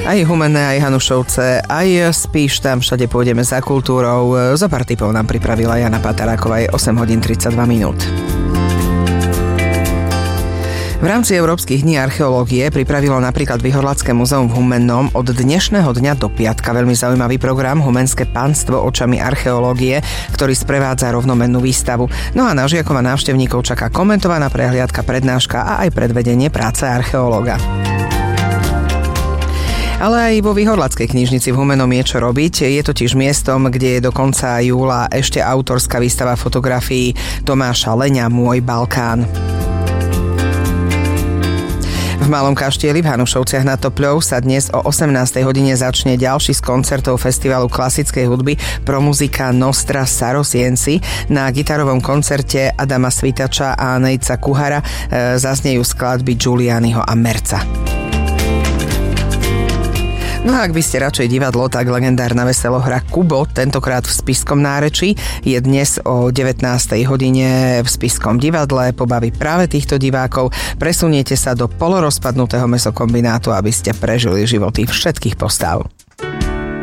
Aj Humenné, aj Hanušovce, aj Spiš, tam všade pôjdeme za kultúrou. Zo pár tipov nám pripravila Jana Pataráková, je 8 hodín 32 minút. V rámci Európskych dní archeológie pripravilo napríklad Vyhorlacké múzeum v Humennom od dnešného dňa do piatka veľmi zaujímavý program Humenské panstvo očami archeológie, ktorý sprevádza rovnomennú výstavu. No a na žiakov a návštevníkov čaká komentovaná prehliadka, prednáška a aj predvedenie práce archeológa. Ale aj vo Vyhorlackej knižnici v Humennom je čo robiť. Je totiž miestom, kde je do konca júla ešte autorská výstava fotografií Tomáša Leňa Môj Balkán. V Malom Kaštieli v Hanušovciach nad Topľou sa dnes o 18. hodine začne ďalší z koncertov festivalu klasickej hudby Pro Musica Nostra Sarosiensi. Na gitarovom koncerte Adama Svitača a Nejca Kuhara zaznejú skladby Giulianiho a Merca. No a ak by ste radšej divadlo, tak legendárna veselohra Kubo, tentokrát v Spišskom Nárečí, je dnes o 19. hodine v Spišskom divadle, pobaví práve týchto divákov. Presuniete sa do polorozpadnutého mäsokombinátu, aby ste prežili životy všetkých postav.